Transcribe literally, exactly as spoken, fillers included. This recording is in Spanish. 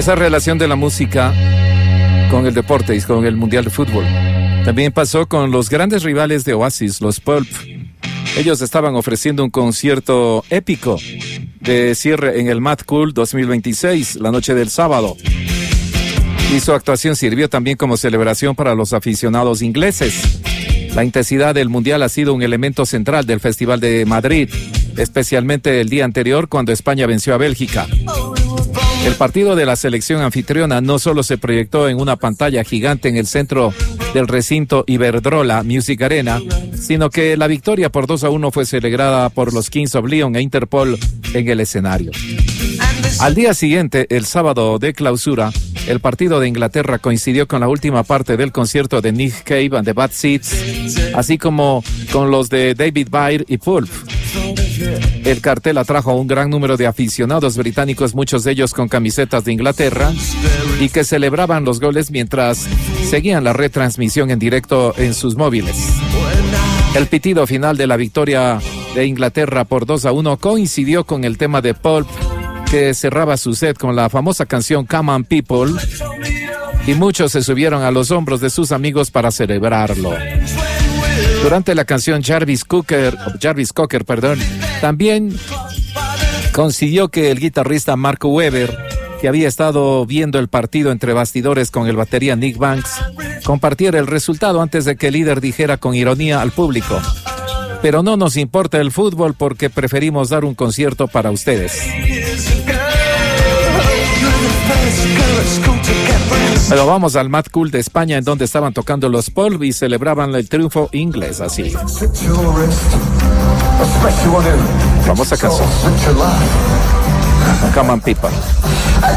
Esa relación de la música con el deporte y con el Mundial de Fútbol. También pasó con los grandes rivales de Oasis, los Pulp. Ellos estaban ofreciendo un concierto épico de cierre en el Mad Cool dos mil veintiséis, la noche del sábado. Y su actuación sirvió también como celebración para los aficionados ingleses. La intensidad del Mundial ha sido un elemento central del Festival de Madrid, especialmente el día anterior cuando España venció a Bélgica. El partido de la selección anfitriona no solo se proyectó en una pantalla gigante en el centro del recinto Iberdrola Music Arena, sino que la victoria por dos a uno fue celebrada por los Kings of Leon e Interpol en el escenario. Al día siguiente, el sábado de clausura, el partido de Inglaterra coincidió con la última parte del concierto de Nick Cave and the Bad Seeds, así como con los de David Byrne y Pulp. El cartel atrajo a un gran número de aficionados británicos, muchos de ellos con camisetas de Inglaterra, y que celebraban los goles mientras seguían la retransmisión en directo en sus móviles. El pitido final de la victoria de Inglaterra por dos a uno coincidió con el tema de Pulp, que cerraba su set con la famosa canción Come On People, y muchos se subieron a los hombros de sus amigos para celebrarlo. Durante la canción Jarvis Cocker, Jarvis Cocker, perdón, también consiguió que el guitarrista Mark Webber, que había estado viendo el partido entre bastidores con el batería Nick Banks, compartiera el resultado antes de que el líder dijera con ironía al público: pero no nos importa el fútbol porque preferimos dar un concierto para ustedes. Pero vamos al Mad Cool de España, en donde estaban tocando los Pulp y celebraban el triunfo inglés así. Famosa canción. Come on, people.